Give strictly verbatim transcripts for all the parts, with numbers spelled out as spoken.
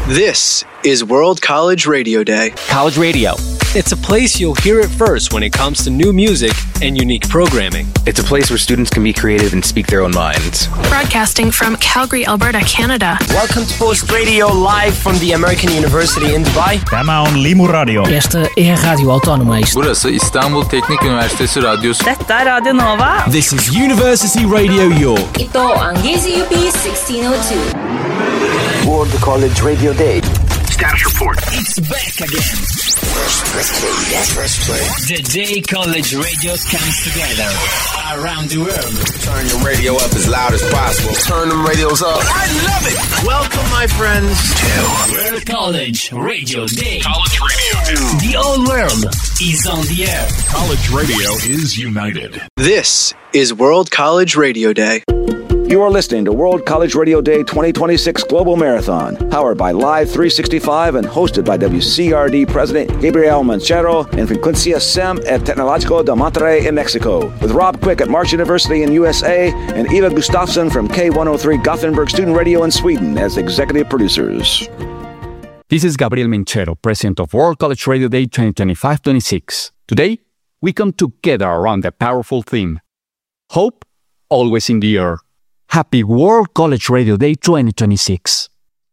This is World College Radio Day. College Radio. It's a place you'll hear it first when it comes to new music and unique programming. It's a place where students can be creative and speak their own minds. Broadcasting from Calgary, Alberta, Canada. Welcome to Post Radio live from the American University in Dubai. Tämä on Limu Radio. Este é a Rádio Autónoma. Burası İstanbul Teknik Üniversitesi Radyosu. Detta är Radio Nova. This is University Radio York. Ito ang G Z U P sixteen oh two. World College Radio Day. Status report. It's back again. Press play. Press play. The day college radio comes together around the world. Turn your radio up as loud as possible. Turn them radios up. I love it. Welcome, my friends, to World College Radio Day. College Radio Day. The whole world is on the air. College radio is united. This is World College Radio Day. You are listening to World College Radio Day twenty twenty-six Global Marathon, powered by Live three sixty-five and hosted by W C R D President Gabriel Manchero and Frecuencia SEM at Tecnológico de Monterrey in Mexico, with Rob Quick at March University in U S A and Eva Gustafsson from K one oh three Gothenburg Student Radio in Sweden as executive producers. This is Gabriel Manchero, President of World College Radio Day twenty twenty-five twenty-six. Today, we come together around the powerful theme, hope always in the air. Happy World College Radio Day twenty twenty-six.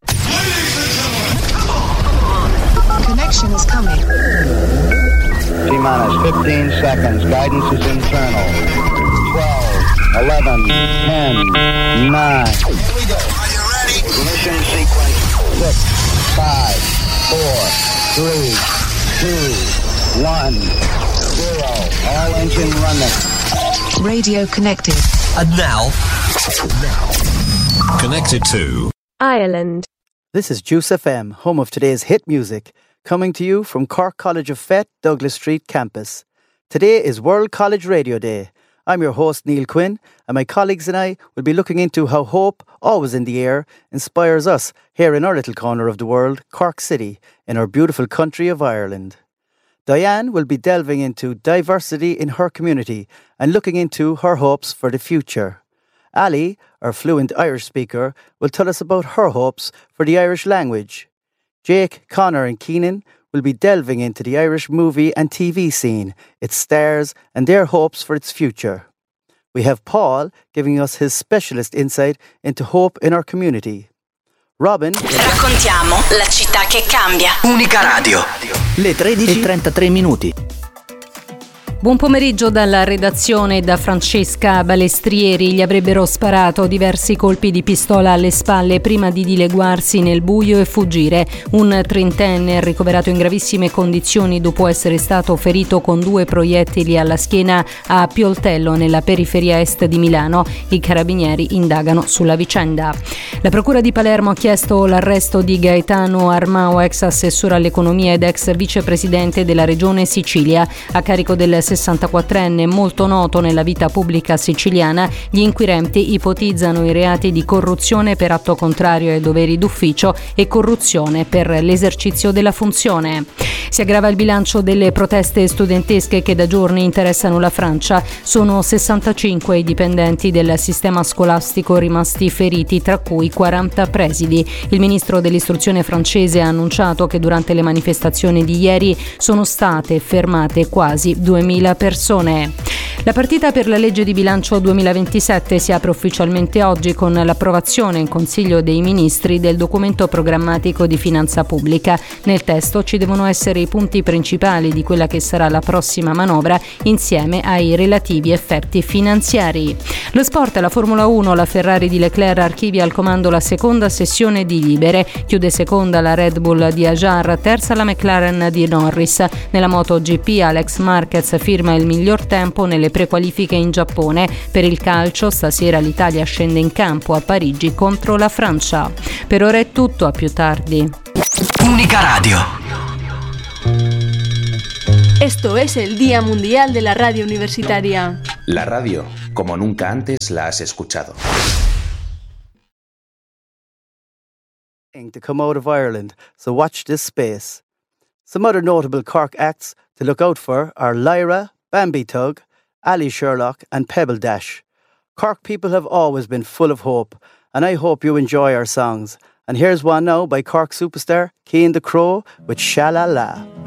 Connection is coming. T-minus fifteen seconds. Guidance is internal. twelve, eleven, ten, nine. Here we go. Are you ready? Ignition sequence. six, five, four, three, two, one, zero. All engine running. Radio connected. And now, now, connected to Ireland. This is Juice F M, home of today's hit music, coming to you from Cork College of Fete, Douglas Street campus. Today is World College Radio Day. I'm your host, Neil Quinn, and my colleagues and I will be looking into how hope, always in the air, inspires us here in our little corner of the world, Cork City, in our beautiful country of Ireland. Diane will be delving into diversity in her community and looking into her hopes for the future. Ali, our fluent Irish speaker, will tell us about her hopes for the Irish language. Jake, Connor and Keenan will be delving into the Irish movie and T V scene, its stars and their hopes for its future. We have Paul giving us his specialist insight into hope in our community. Robin. Raccontiamo la città che cambia. Unica Radio. Le tredici e trentatré minuti. Buon pomeriggio dalla redazione da Francesca Balestrieri. Gli avrebbero sparato diversi colpi di pistola alle spalle prima di dileguarsi nel buio e fuggire. Un trentenne ricoverato in gravissime condizioni dopo essere stato ferito con due proiettili alla schiena a Pioltello, nella periferia est di Milano. I carabinieri indagano sulla vicenda. La Procura di Palermo ha chiesto l'arresto di Gaetano Armao, ex assessore all'economia ed ex vicepresidente della regione Sicilia, a carico del sessantaquattrenne molto noto nella vita pubblica siciliana. Gli inquirenti ipotizzano i reati di corruzione per atto contrario ai doveri d'ufficio e corruzione per l'esercizio della funzione. Si aggrava il bilancio delle proteste studentesche che da giorni interessano la Francia. Sono sessantacinque i dipendenti del sistema scolastico rimasti feriti, tra cui quaranta presidi. Il ministro dell'istruzione francese ha annunciato che durante le manifestazioni di ieri sono state fermate quasi duemila persone. La partita per la legge di bilancio duemilaventisette si apre ufficialmente oggi con l'approvazione in Consiglio dei Ministri del documento programmatico di finanza pubblica. Nel testo ci devono essere i punti principali di quella che sarà la prossima manovra, insieme ai relativi effetti finanziari. Lo sport, la Formula uno, la Ferrari di Leclerc archivia al comando la seconda sessione di libere, chiude seconda la Red Bull di Ajar, terza la McLaren di Norris. Nella MotoGP Alex Marquez firma il miglior tempo nelle prequalifiche in Giappone. Per il calcio stasera l'Italia scende in campo a Parigi contro la Francia. Per ora è tutto, a più tardi. Unica Radio. Esto es el Día Mundial de la Radio Universitaria. La radio, como nunca antes la has escuchado. To come out of Ireland, so watch this space. Some other notable Cork acts to look out for are Lyra, Bambi Tug, Ali Sherlock and Pebble Dash. Cork people have always been full of hope, and I hope you enjoy our songs And here's one now by Cork superstar Cian the Crow with Sha La La.